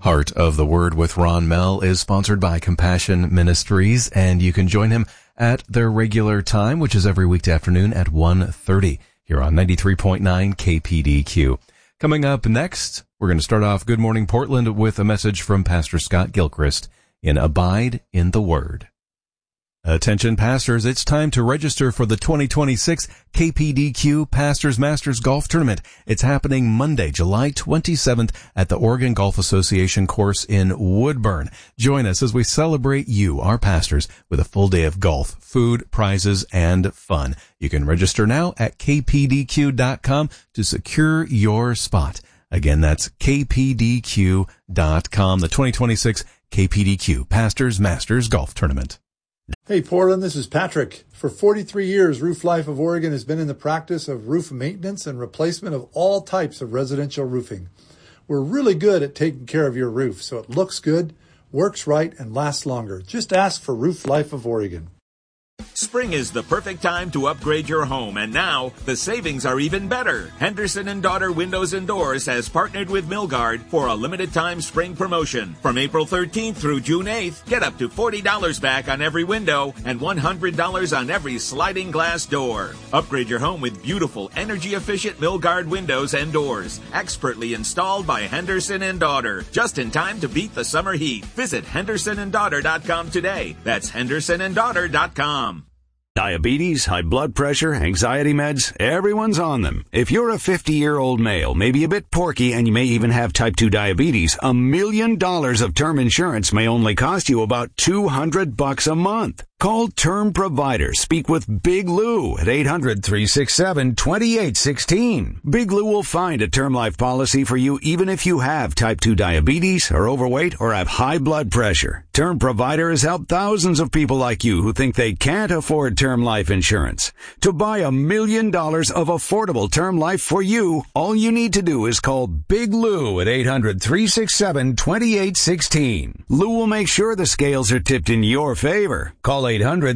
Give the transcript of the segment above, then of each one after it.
Heart of the Word with Ron Mell is sponsored by Compassion Ministries, and you can join him at their regular time, which is every weekday afternoon at 1:30 here on 93.9 KPDQ. Coming up next, we're going to start off Good Morning Portland with a message from Pastor Scott Gilchrist in Abide in the Word. Attention pastors, it's time to register for the 2026 KPDQ Pastors Masters Golf Tournament. It's happening Monday, July 27th at the Oregon Golf Association course in Woodburn. Join us as we celebrate you, our pastors, with a full day of golf, food, prizes, and fun. You can register now at kpdq.com to secure your spot. Again, that's kpdq.com, the 2026 KPDQ Pastors Masters Golf Tournament. Hey Portland, this is Patrick. For 43 years, Roof Life of Oregon has been in the practice of roof maintenance and replacement of all types of residential roofing. We're really good at taking care of your roof so it looks good, works right, and lasts longer. Just ask for Roof Life of Oregon. Spring is the perfect time to upgrade your home, and now the savings are even better. Henderson & Daughter Windows and Doors has partnered with Milgard for a limited-time spring promotion. From April 13th through June 8th, get up to $40 back on every window and $100 on every sliding glass door. Upgrade your home with beautiful, energy-efficient Milgard windows and doors, expertly installed by Henderson & Daughter, just in time to beat the summer heat. Visit hendersonanddaughter.com today. That's hendersonanddaughter.com. Diabetes, high blood pressure, anxiety meds, everyone's on them. If you're a 50-year-old male, maybe a bit porky, and you may even have type 2 diabetes, $1 million of term insurance may only cost you about $200 a month. Call Term Provider. Speak with Big Lou at 800-367-2816. Big Lou will find a term life policy for you even if you have type 2 diabetes, are overweight, or have high blood pressure. Term Provider has helped thousands of people like you who think they can't afford term life insurance. To buy $1 million of affordable term life for you, all you need to do is call Big Lou at 800-367-2816. Lou will make sure the scales are tipped in your favor. Call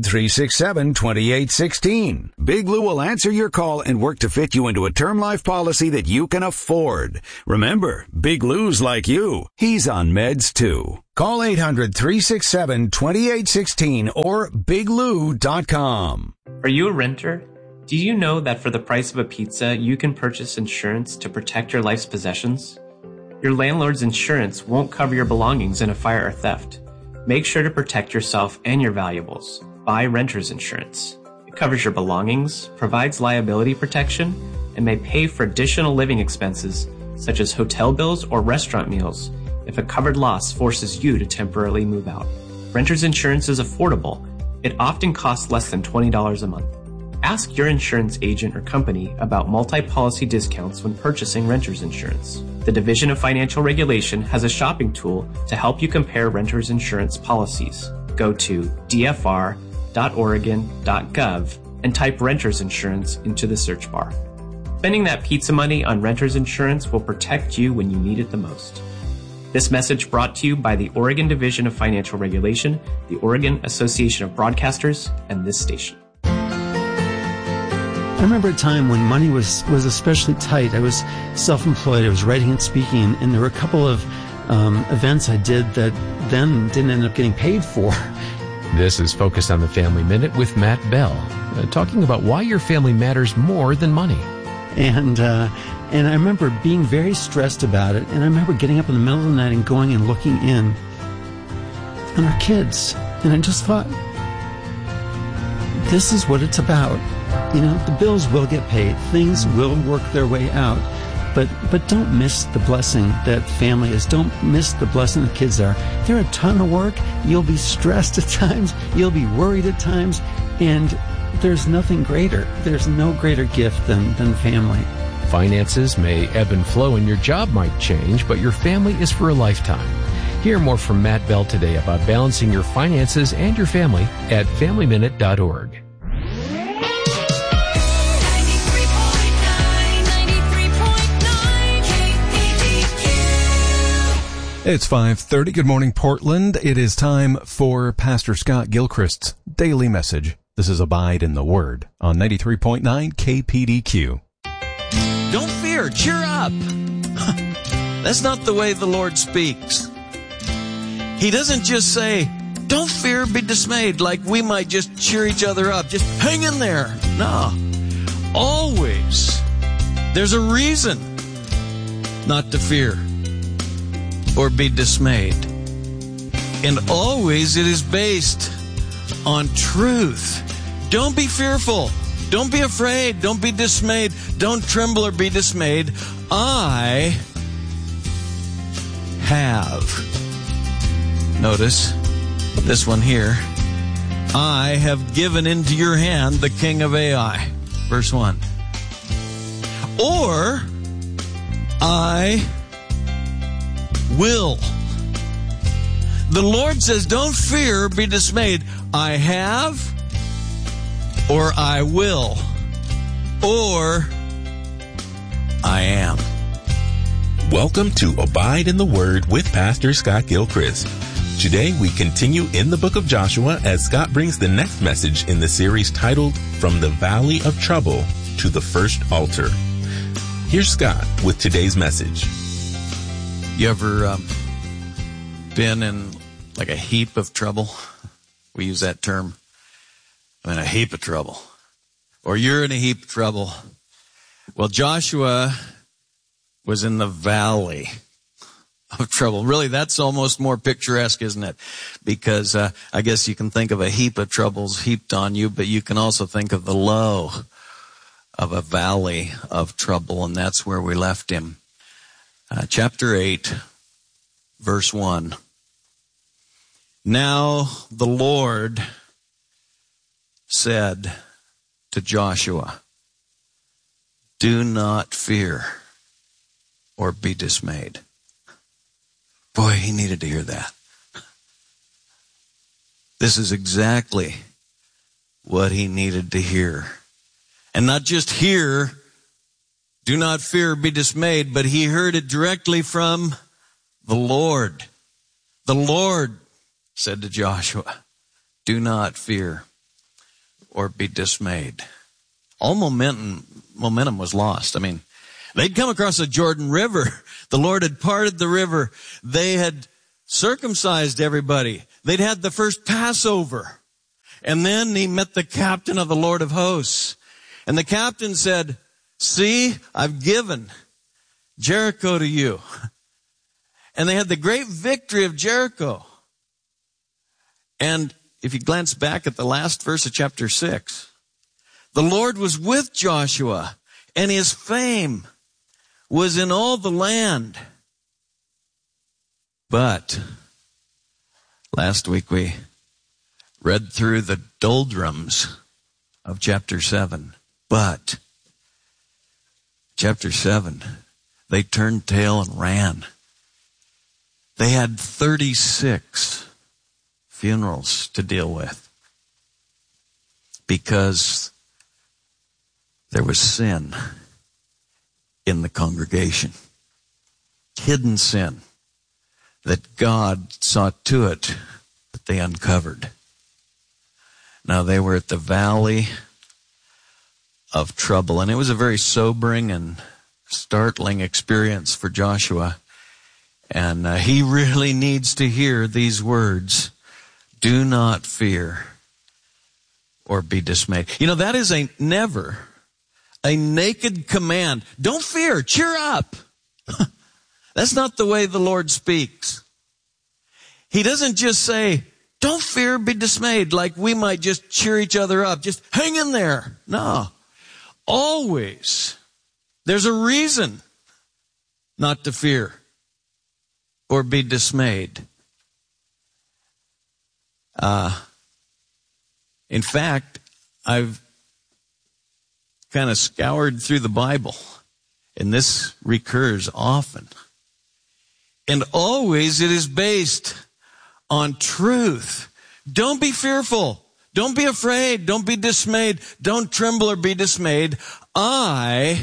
800-367-2816. Big Lou will answer your call and work to fit you into a term life policy that you can afford. Remember, Big Lou's like you. He's on meds too. Call 800-367-2816 or biglou.com. Are you a renter? Do you know that for the price of a pizza, you can purchase insurance to protect your life's possessions? Your landlord's insurance won't cover your belongings in a fire or theft. Make sure to protect yourself and your valuables. Buy renter's insurance. It covers your belongings, provides liability protection, and may pay for additional living expenses such as hotel bills or restaurant meals if a covered loss forces you to temporarily move out. Renter's insurance is affordable. It often costs less than $20 a month. Ask your insurance agent or company about multi-policy discounts when purchasing renter's insurance. The Division of Financial Regulation has a shopping tool to help you compare renter's insurance policies. Go to dfr.oregon.gov and type renter's insurance into the search bar. Spending that pizza money on renter's insurance will protect you when you need it the most. This message brought to you by the Oregon Division of Financial Regulation, the Oregon Association of Broadcasters, and this station. I remember a time when money was especially tight. I was self-employed. I was writing and speaking, and there were a couple of events I did that then didn't end up getting paid for. This is Focus on the Family Minute with Matt Bell, talking about why your family matters more than money. And I remember being very stressed about it, and I remember getting up in the middle of the night and going and looking in on our kids, and I just thought, this is what it's about. You know, the bills will get paid. Things will work their way out. But don't miss the blessing that family is. Don't miss the blessing the kids are. They're a ton of work. You'll be stressed at times. You'll be worried at times. And there's nothing greater. There's no greater gift than family. Finances may ebb and flow and your job might change, but your family is for a lifetime. Hear more from Matt Bell today about balancing your finances and your family at FamilyMinute.org. It's 5:30. Good morning, Portland. It is time for Pastor Scott Gilchrist's daily message. This is Abide in the Word on 93.9 KPDQ. Don't fear, cheer up. That's not the way the Lord speaks. He doesn't just say, don't fear, be dismayed, like we might just cheer each other up. Just hang in there. No. Always, there's a reason not to fear or be dismayed. And always it is based on truth. Don't be fearful. Don't be afraid. Don't be dismayed. Don't tremble or be dismayed. I have. Notice this one here. I have given into your hand the king of Ai. Verse 1. Or I will. The Lord says, don't fear, be dismayed. I have, or I will, or I am. Welcome to Abide in the Word with Pastor Scott Gilchrist. Today we continue in the book of Joshua as Scott brings the next message in the series titled From the Valley of Trouble to the First Altar. Here's Scott with today's message. You ever been in like a heap of trouble? We use that term. I'm in a heap of trouble. Or you're in a heap of trouble. Well, Joshua was in the valley of trouble. Really, that's almost more picturesque, isn't it? Because I guess you can think of a heap of troubles heaped on you, but you can also think of the low of a valley of trouble, and that's where we left him. Chapter 8, verse 1. Now the Lord said to Joshua, do not fear or be dismayed. Boy, he needed to hear that. This is exactly what he needed to hear. And not just hear, do not fear, be dismayed, but he heard it directly from the Lord. The Lord said to Joshua, do not fear or be dismayed. All momentum was lost. I mean, they'd come across the Jordan River. The Lord had parted the river. They had circumcised everybody. They'd had the first Passover. And then he met the captain of the Lord of hosts. And the captain said, see, I've given Jericho to you. And they had the great victory of Jericho. And if you glance back at the last verse of chapter 6, the Lord was with Joshua, and his fame was in all the land. But last week we read through the doldrums of chapter 7. But chapter 7, they turned tail and ran. They had 36 funerals to deal with because there was sin in the congregation. Hidden sin that God saw to it that they uncovered. Now they were at the valley of trouble, and it was a very sobering and startling experience for Joshua. And he really needs to hear these words, do not fear or be dismayed. You know, that is never a naked command. Don't fear, cheer up. That's not the way the Lord speaks. He doesn't just say, don't fear, be dismayed, like we might just cheer each other up. Just hang in there. No. Always, there's a reason not to fear or be dismayed. In fact, I've kind of scoured through the Bible, and this recurs often. And always it is based on truth. Don't be fearful. Don't be afraid. Don't be dismayed. Don't tremble or be dismayed. I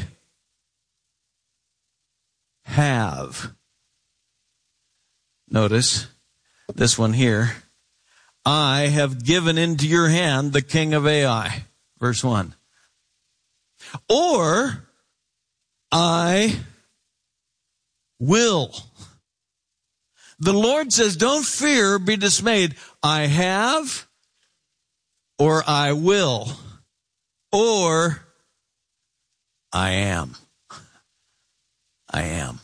have. Notice this one here. I have given into your hand the king of Ai. Verse 1. Or I will. The Lord says, don't fear, be dismayed. I have, or I will, or I am. I am.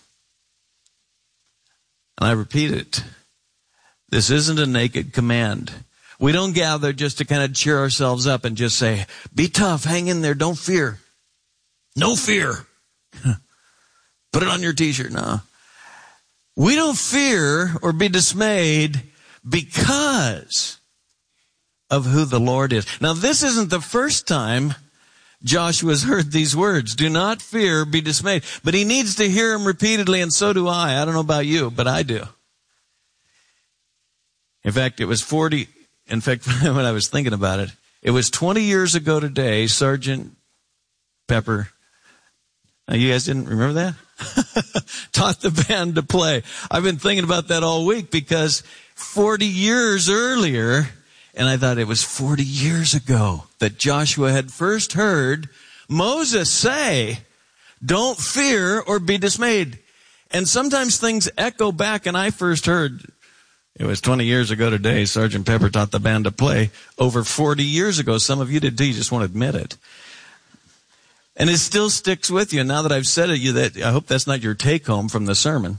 And I repeat it. This isn't a naked command. We don't gather just to kind of cheer ourselves up and just say, be tough, hang in there, don't fear. No fear. Put it on your t-shirt. No. We don't fear or be dismayed because of who the Lord is. Now, this isn't the first time Joshua's heard these words. Do not fear, be dismayed. But he needs to hear them repeatedly, and so do I. I don't know about you, but I do. In fact, when I was thinking about it, it was 20 years ago today, Sergeant Pepper. Now, you guys didn't remember that? Taught the band to play. I've been thinking about that all week because 40 years earlier, and I thought it was 40 years ago that Joshua had first heard Moses say, don't fear or be dismayed. And sometimes things echo back, and I first heard, it was 20 years ago today, Sergeant Pepper taught the band to play. Over 40 years ago, some of you did too, you just won't admit it. And it still sticks with you. And now that I've said it, I hope that's not your take-home from the sermon.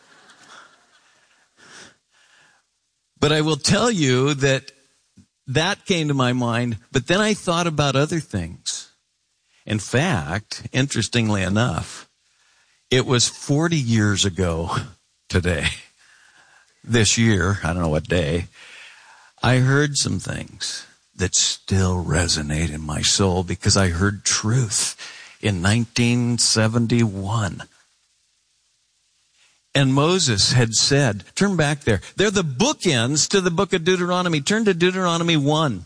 But I will tell you that came to my mind, but then I thought about other things. In fact, interestingly enough, it was 40 years ago today, this year, I don't know what day, I heard some things that still resonate in my soul because I heard truth in 1971. And Moses had said, turn back there. They're the bookends to the book of Deuteronomy. Turn to Deuteronomy 1.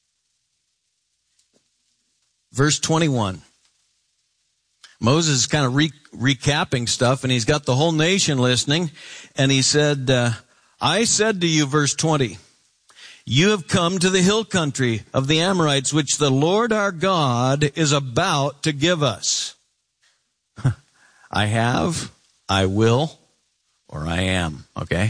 Verse 21. Moses is kind of recapping stuff, and he's got the whole nation listening. And he said, I said to you, verse 20, you have come to the hill country of the Amorites, which the Lord our God is about to give us. I have, I will, or I am, okay?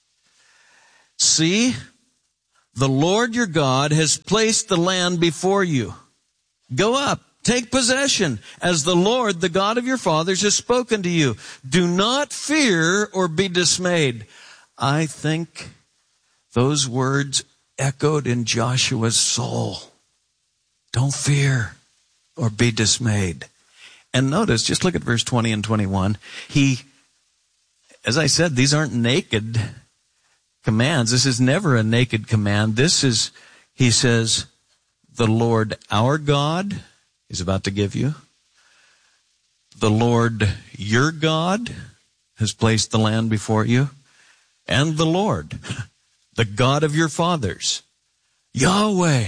See, the Lord your God has placed the land before you. Go up, take possession, as the Lord, the God of your fathers, has spoken to you. Do not fear or be dismayed. I think those words echoed in Joshua's soul. Don't fear or be dismayed. And notice, just look at verse 20 and 21. As I said, these aren't naked commands. This is never a naked command. He says, the Lord our God is about to give you. The Lord your God has placed the land before you. And the Lord, the God of your fathers, Yahweh,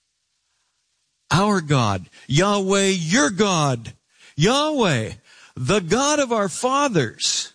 our God, Yahweh, your God, Yahweh, the God of our fathers.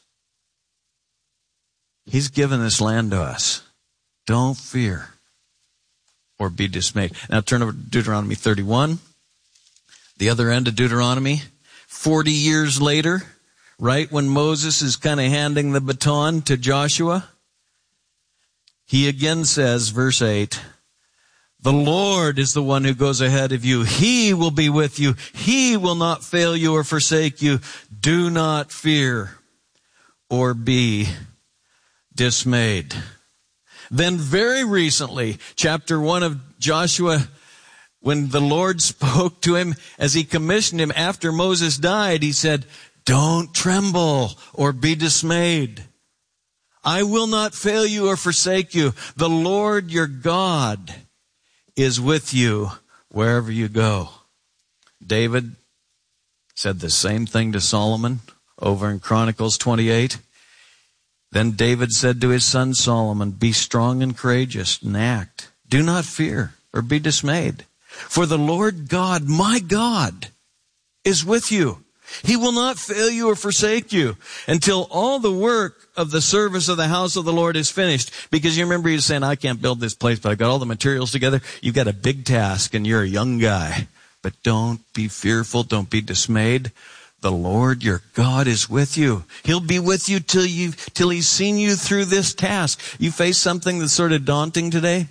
He's given this land to us. Don't fear or be dismayed. Now turn over to Deuteronomy 31, the other end of Deuteronomy. 40 years later, right when Moses is kind of handing the baton to Joshua, he again says, verse 8, the Lord is the one who goes ahead of you. He will be with you. He will not fail you or forsake you. Do not fear or be dismayed. Then very recently, chapter 1 of Joshua, when the Lord spoke to him as he commissioned him after Moses died, he said, don't tremble or be dismayed. I will not fail you or forsake you. The Lord your God is with you wherever you go. David said the same thing to Solomon over in Chronicles 28. Then David said to his son Solomon, be strong and courageous and act. Do not fear or be dismayed. For the Lord God, my God, is with you. He will not fail you or forsake you until all the work of the service of the house of the Lord is finished. Because you remember he was saying, I can't build this place, but I've got all the materials together. You've got a big task and you're a young guy. But don't be fearful. Don't be dismayed. The Lord your God is with you. He'll be with you till he's seen you through this task. You face something that's sort of daunting today?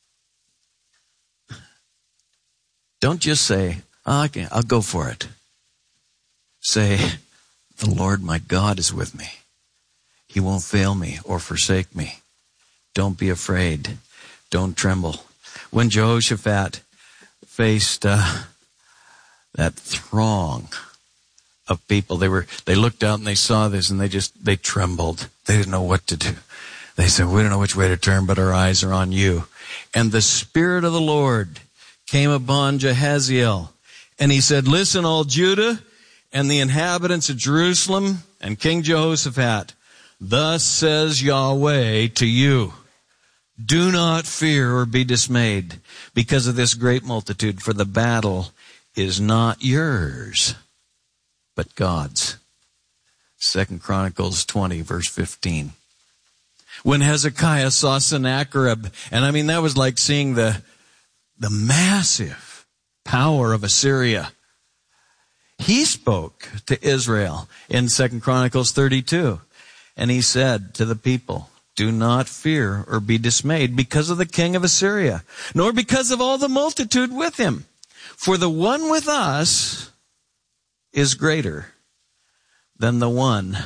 Don't just say, okay, I'll go for it. Say, the Lord my God is with me. He won't fail me or forsake me. Don't be afraid. Don't tremble. When Jehoshaphat faced that throng of people, they looked out and they saw this and they trembled. They didn't know what to do. They said, we don't know which way to turn, but our eyes are on you. And the Spirit of the Lord came upon Jehaziel, and he said, listen, all Judah and the inhabitants of Jerusalem and King Jehoshaphat, thus says Yahweh to you, do not fear or be dismayed because of this great multitude, for the battle is not yours, but God's. 2 Chronicles 20, verse 15. When Hezekiah saw Sennacherib, and I mean that was like seeing the massive power of Assyria, he spoke to Israel in 2 Chronicles 32. And he said to the people, do not fear or be dismayed because of the king of Assyria, nor because of all the multitude with him. For the one with us is greater than the one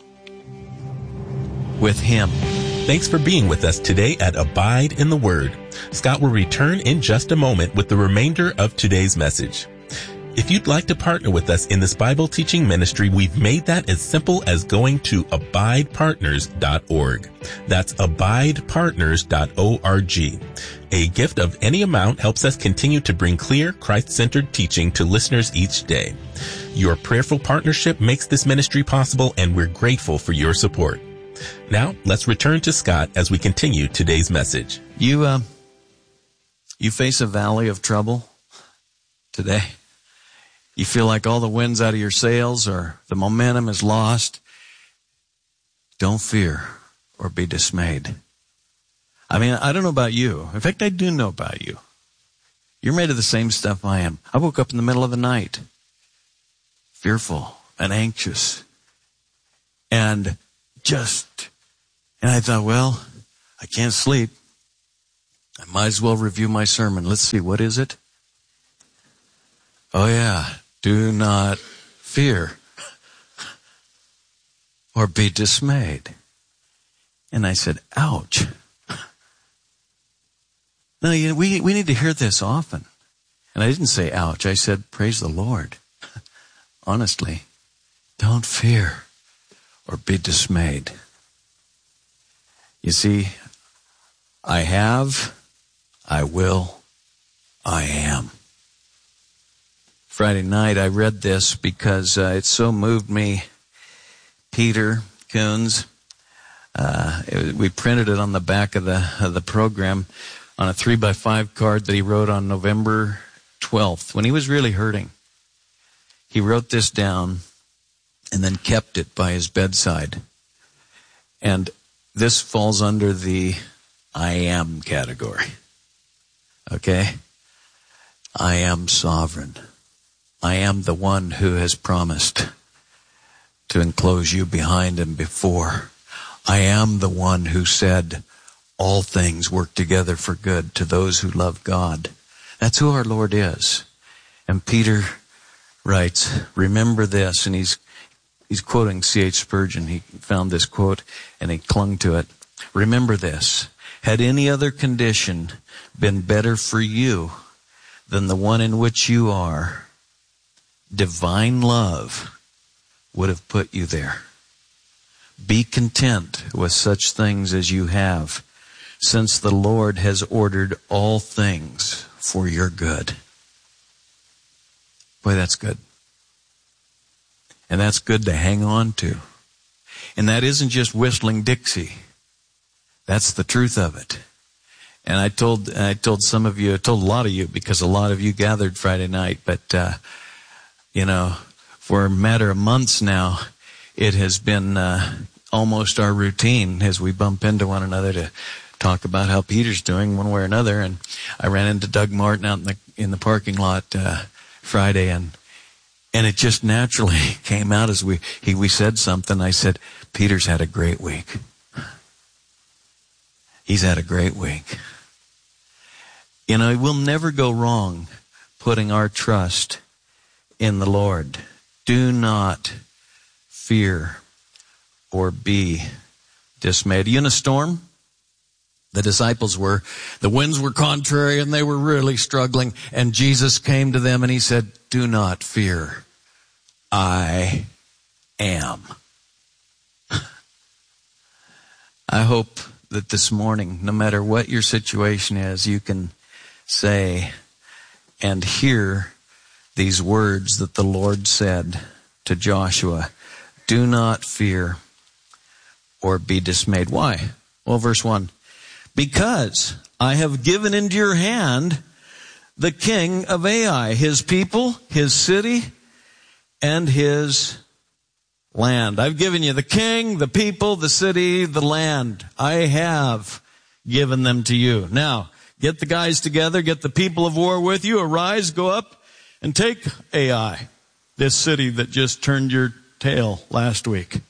with him. Thanks for being with us today at Abide in the Word. Scott will return in just a moment with the remainder of today's message. If you'd like to partner with us in this Bible teaching ministry, we've made that as simple as going to abidepartners.org. That's abidepartners.org. A gift of any amount helps us continue to bring clear, Christ-centered teaching to listeners each day. Your prayerful partnership makes this ministry possible, and we're grateful for your support. Now, let's return to Scott as we continue today's message. You face a valley of trouble today. You feel like all the wind's out of your sails or the momentum is lost. Don't fear or be dismayed. I mean, I don't know about you. In fact, I do know about you. You're made of the same stuff I am. I woke up in the middle of the night, fearful and anxious. And I thought, well, I can't sleep. I might as well review my sermon. Let's see, what is it? Oh yeah, do not fear or be dismayed. And I said, ouch. No, we need to hear this often. And I didn't say ouch. I said, praise the Lord. Honestly, don't fear or be dismayed. You see, I have, I will, I am. Friday night I read this because it so moved me. Peter Coons, we printed it on the back of the program on a 3x5 card that he wrote on November 12th when he was really hurting. He wrote this down and then kept it by his bedside. And this falls under the I am category. Okay? I am sovereign. I am the one who has promised to enclose you behind and before. I am the one who said all things work together for good to those who love God. That's who our Lord is. And Peter writes, remember this, and he's quoting C.H. Spurgeon. He found this quote and he clung to it. Remember this, had any other condition been better for you than the one in which you are, divine love would have put you there. Be content with such things as you have, since the Lord has ordered all things for your good. Boy, that's good. And that's good to hang on to. And that isn't just whistling Dixie. That's the truth of it. And I told some of you, I told a lot of you, because a lot of you gathered Friday night, but, for a matter of months now, it has been almost our routine as we bump into one another to talk about how Peter's doing one way or another. And I ran into Doug Martin out in the parking lot Friday, and And it just naturally came out as we said something. I said, Peter's had a great week. He's had a great week. You know, we'll never go wrong putting our trust in the Lord. Do not fear or be dismayed. Are you in a storm? The disciples were. The winds were contrary and they were really struggling. And Jesus came to them and he said, do not fear. I am. I hope that this morning, no matter what your situation is, you can say and hear these words that the Lord said to Joshua. Do not fear or be dismayed. Why? Well, verse 1. Because I have given into your hand the king of Ai, his people, his city, and his land. I've given you the king, the people, the city, the land. I have given them to you. Now, get the guys together, get the people of war with you. Arise, go up, and take Ai, this city that just turned your tail last week.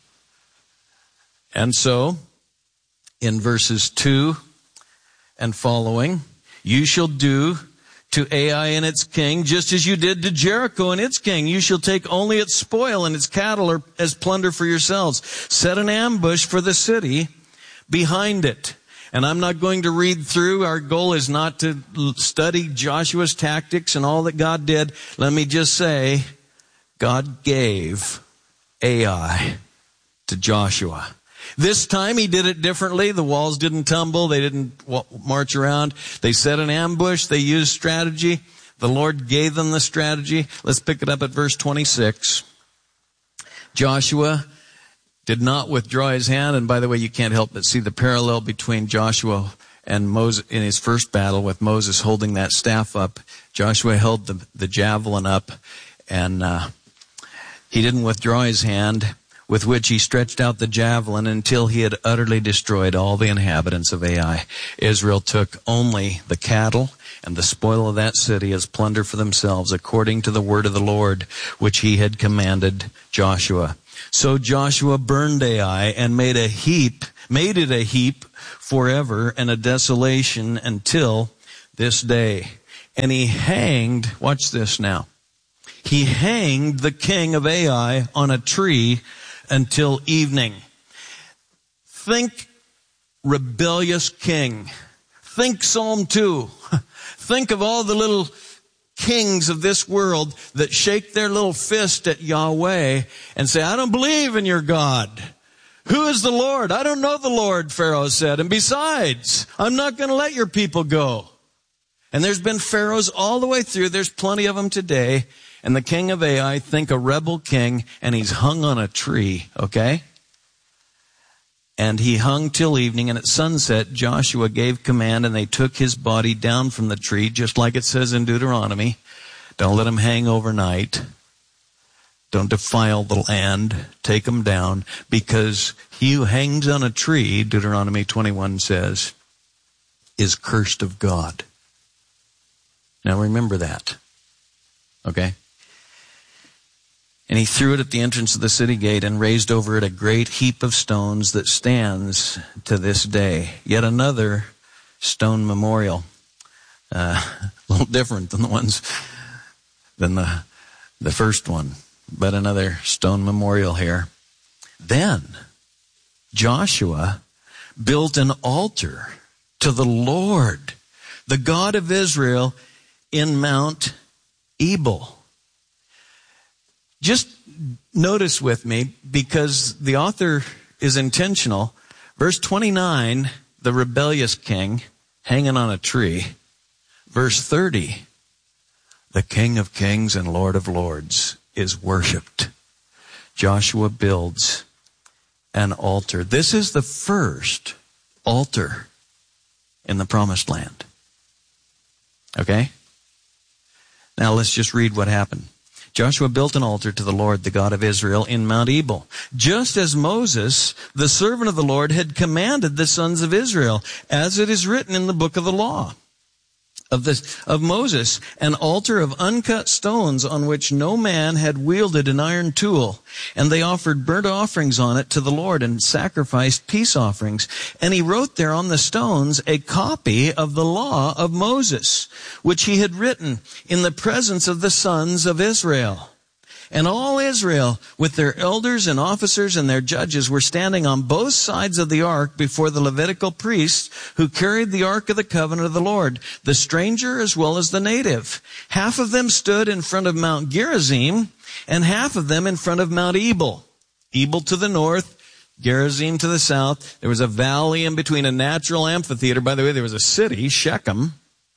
And so, in verses 2 and following, you shall do to Ai and its king, just as you did to Jericho and its king. You shall take only its spoil and its cattle as plunder for yourselves. Set an ambush for the city behind it. And I'm not going to read through. Our goal is not to study Joshua's tactics and all that God did. Let me just say, God gave Ai to Joshua. This time he did it differently. The walls didn't tumble. They didn't march around. They set an ambush. They used strategy. The Lord gave them the strategy. Let's pick it up at verse 26. Joshua did not withdraw his hand. And by the way, you can't help but see the parallel between Joshua and Moses in his first battle with Moses holding that staff up. Joshua held the javelin up, and he didn't withdraw his hand, with which he stretched out the javelin until he had utterly destroyed all the inhabitants of Ai. Israel took only the cattle and the spoil of that city as plunder for themselves, according to the word of the Lord, which he had commanded Joshua. So Joshua burned Ai and made it a heap forever and a desolation until this day. And he hanged, watch this now, he hanged the king of Ai on a tree until evening. Think rebellious king. Think Psalm 2. Think of all the little kings of this world that shake their little fist at Yahweh and say, I don't believe in your God. Who is the Lord? I don't know the Lord, Pharaoh said. And besides, I'm not going to let your people go. And there's been pharaohs all the way through. There's plenty of them today. And the king of Ai, think a rebel king, and he's hung on a tree, okay? And he hung till evening, and at sunset Joshua gave command, and they took his body down from the tree, just like it says in Deuteronomy. Don't let him hang overnight. Don't defile the land. Take him down, because he who hangs on a tree, Deuteronomy 21 says, is cursed of God. Now remember that, okay? And he threw it at the entrance of the city gate and raised over it a great heap of stones that stands to this day. Yet another stone memorial. A little different than the first one. But another stone memorial here. Then Joshua built an altar to the Lord, the God of Israel, in Mount Ebal. Just notice with me, because the author is intentional. Verse 29, the rebellious king hanging on a tree. Verse 30, the King of Kings and Lord of Lords is worshipped. Joshua builds an altar. This is the first altar in the Promised Land. Okay? Now let's just read what happened. Joshua built an altar to the Lord, the God of Israel, in Mount Ebal, just as Moses, the servant of the Lord, had commanded the sons of Israel, as it is written in the book of the law. of Moses, an altar of uncut stones on which no man had wielded an iron tool. And they offered burnt offerings on it to the Lord and sacrificed peace offerings. And he wrote there on the stones a copy of the law of Moses, which he had written in the presence of the sons of Israel. And all Israel, with their elders and officers and their judges, were standing on both sides of the ark before the Levitical priests who carried the ark of the covenant of the Lord, the stranger as well as the native. Half of them stood in front of Mount Gerizim, and half of them in front of Mount Ebal. Ebal to the north, Gerizim to the south. There was a valley in between, a natural amphitheater. By the way, there was a city, Shechem.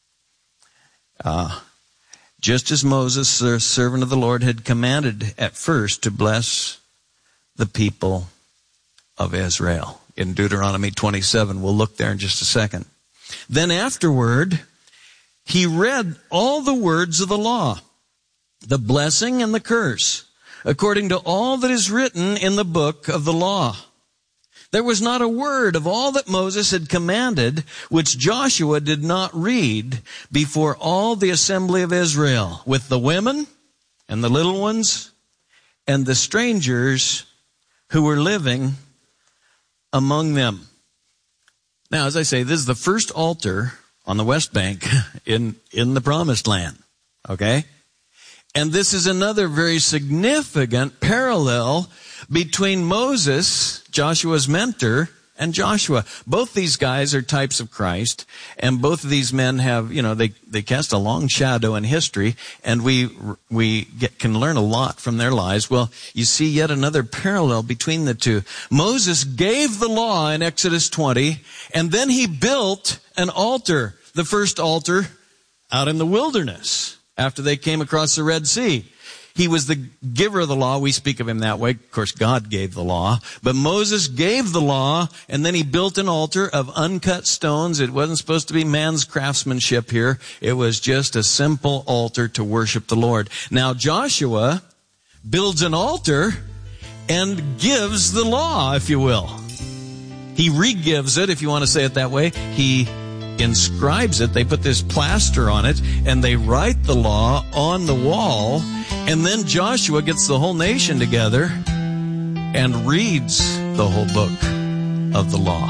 Just as Moses, the servant of the Lord, had commanded at first to bless the people of Israel. In Deuteronomy 27, we'll look there in just a second. Then afterward, he read all the words of the law, the blessing and the curse, according to all that is written in the book of the law. There was not a word of all that Moses had commanded which Joshua did not read before all the assembly of Israel, with the women and the little ones and the strangers who were living among them. Now, as I say, this is the first altar on the West Bank in the Promised Land, okay? And this is another very significant parallel between Moses, Joshua's mentor, and Joshua. Both these guys are types of Christ, and both of these men have, they cast a long shadow in history, and we can learn a lot from their lives. Well, you see yet another parallel between the two. Moses gave the law in Exodus 20, and then he built an altar, the first altar out in the wilderness after they came across the Red Sea. He was the giver of the law. We speak of him that way. Of course, God gave the law. But Moses gave the law, and then he built an altar of uncut stones. It wasn't supposed to be man's craftsmanship here. It was just a simple altar to worship the Lord. Now, Joshua builds an altar and gives the law, if you will. He re-gives it, if you want to say it that way. He inscribes it. They put this plaster on it, and they write the law on the wall. And then Joshua gets the whole nation together and reads the whole book of the law.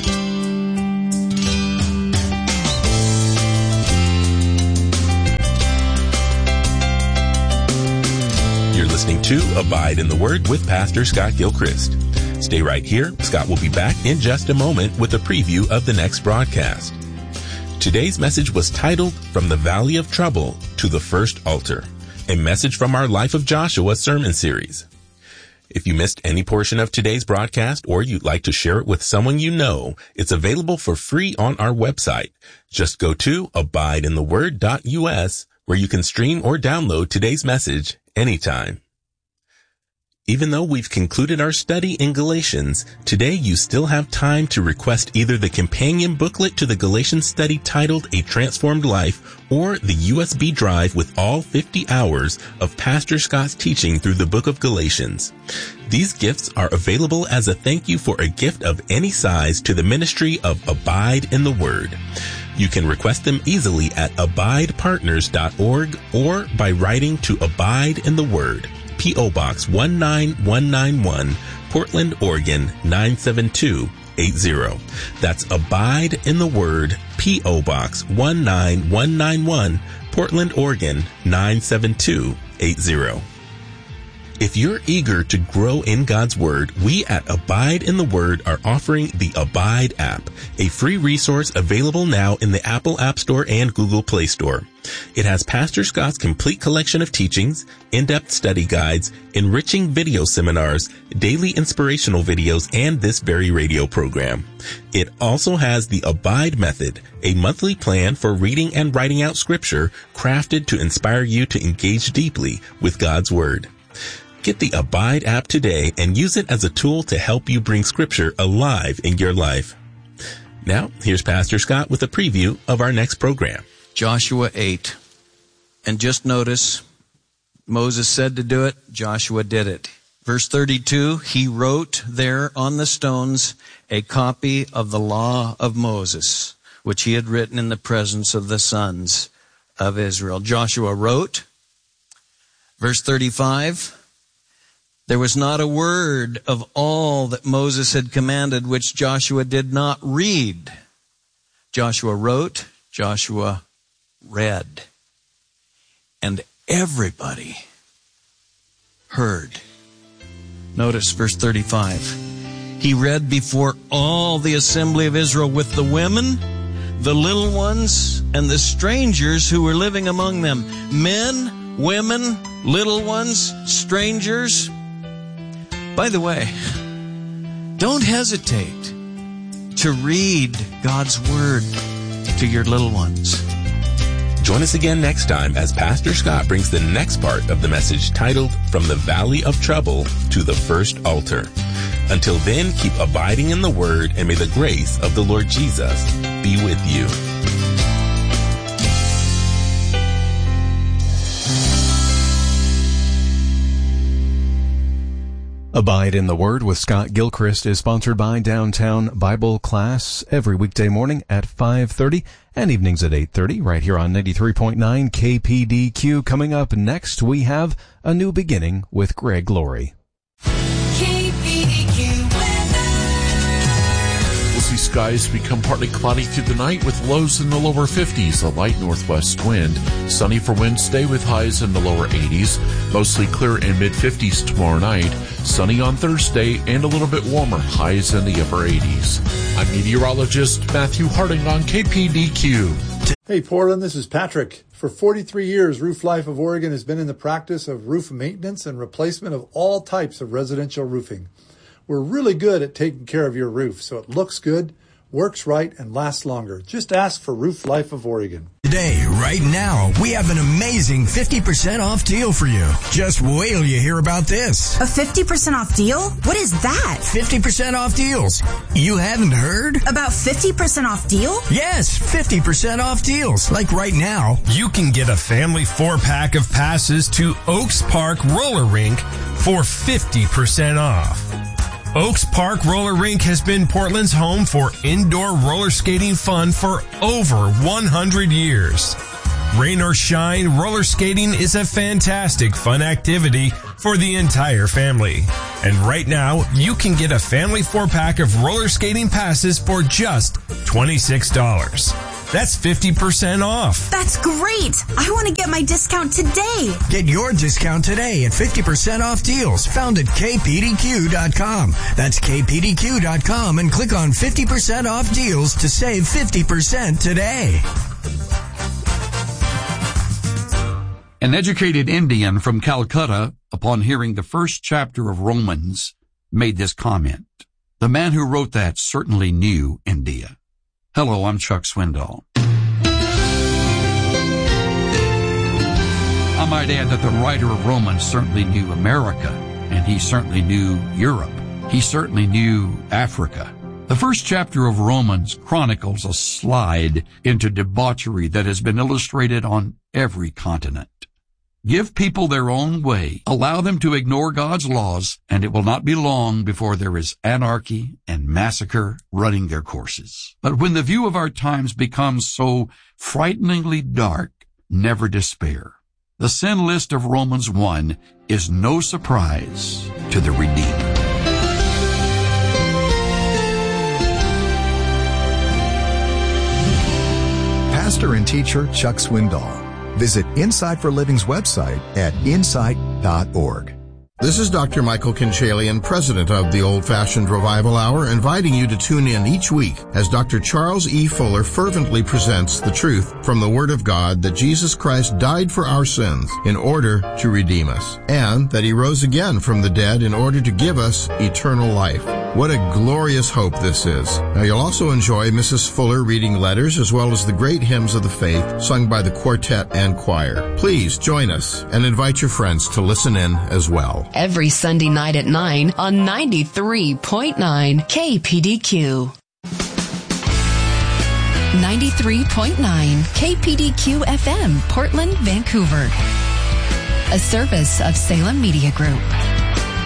You're listening to Abide in the Word with Pastor Scott Gilchrist. Stay right here. Scott will be back in just a moment with a preview of the next broadcast. Today's message was titled From the Valley of Trouble to the First Altar, a message from our Life of Joshua sermon series. If you missed any portion of today's broadcast or you'd like to share it with someone you know, it's available for free on our website. Just go to abideintheword.us where you can stream or download today's message anytime. Even though we've concluded our study in Galatians, today you still have time to request either the companion booklet to the Galatians study titled A Transformed Life or the USB drive with all 50 hours of Pastor Scott's teaching through the book of Galatians. These gifts are available as a thank you for a gift of any size to the ministry of Abide in the Word. You can request them easily at abidepartners.org or by writing to Abide in the Word, P.O. Box 19191, Portland, Oregon 97280. That's Abide in the Word, P.O. Box 19191, Portland, Oregon 97280. If you're eager to grow in God's Word, we at Abide in the Word are offering the Abide app, a free resource available now in the Apple App Store and Google Play Store. It has Pastor Scott's complete collection of teachings, in-depth study guides, enriching video seminars, daily inspirational videos, and this very radio program. It also has the Abide Method, a monthly plan for reading and writing out Scripture crafted to inspire you to engage deeply with God's Word. Get the Abide app today and use it as a tool to help you bring Scripture alive in your life. Now, here's Pastor Scott with a preview of our next program. Joshua 8. And just notice, Moses said to do it, Joshua did it. Verse 32, he wrote there on the stones a copy of the law of Moses, which he had written in the presence of the sons of Israel. Joshua wrote, verse 35, there was not a word of all that Moses had commanded which Joshua did not read. Joshua wrote, Joshua read, and everybody heard. Notice verse 35. He read before all the assembly of Israel with the women, the little ones, and the strangers who were living among them. Men, women, little ones, strangers. By the way, don't hesitate to read God's Word to your little ones. Join us again next time as Pastor Scott brings the next part of the message titled, From the Valley of Trouble to the First Altar. Until then, keep abiding in the Word, and may the grace of the Lord Jesus be with you. Abide in the Word with Scott Gilchrist is sponsored by Downtown Bible Class every weekday morning at 5:30 and evenings at 8:30 right here on 93.9 KPDQ. Coming up next, we have A New Beginning with Greg Laurie. Skies become partly cloudy through the night with lows in the lower 50s, a light northwest wind. Sunny for Wednesday with highs in the lower 80s. Mostly clear in mid-50s tomorrow night. Sunny on Thursday and a little bit warmer, highs in the upper 80s. I'm meteorologist Matthew Harding on KPDQ. Hey Portland, this is Patrick. For 43 years, Roof Life of Oregon has been in the practice of roof maintenance and replacement of all types of residential roofing. We're really good at taking care of your roof so it looks good, works right, and lasts longer. Just ask for Roof Life of Oregon. Today, right now, we have an amazing 50% off deal for you. Just wait till you hear about this. A 50% off deal? What is that? 50% off deals. You haven't heard? About 50% off deal? Yes, 50% off deals. Like right now, you can get a family 4-pack of passes to Oaks Park Roller Rink for 50% off. Oaks Park Roller Rink has been Portland's home for indoor roller skating fun for over 100 years. Rain or shine, roller skating is a fantastic fun activity for the entire family. And right now, you can get a family 4-pack of roller skating passes for just $26. That's 50% off. That's great. I want to get my discount today. Get your discount today at 50% off deals found at kpdq.com. That's kpdq.com and click on 50% off deals to save 50% today. An educated Indian from Calcutta, upon hearing the first chapter of Romans, made this comment. The man who wrote that certainly knew India. Hello, I'm Chuck Swindoll. I might add that the writer of Romans certainly knew America, and he certainly knew Europe. He certainly knew Africa. The first chapter of Romans chronicles a slide into debauchery that has been illustrated on every continent. Give people their own way, allow them to ignore God's laws, and it will not be long before there is anarchy and massacre running their courses. But when the view of our times becomes so frighteningly dark, never despair. The sin list of Romans 1 is no surprise to the Redeemer. Pastor and teacher Chuck Swindoll. Visit Insight for Living's website at insight.org. This is Dr. Michael Kinchalian, president of the Old Fashioned Revival Hour, inviting you to tune in each week as Dr. Charles E. Fuller fervently presents the truth from the Word of God that Jesus Christ died for our sins in order to redeem us, and that He rose again from the dead in order to give us eternal life. What a glorious hope this is. Now you'll also enjoy Mrs. Fuller reading letters as well as the great hymns of the faith sung by the quartet and choir. Please join us and invite your friends to listen in as well. Every Sunday night at 9 on 93.9 KPDQ. 93.9 KPDQ FM, Portland, Vancouver. A service of Salem Media Group.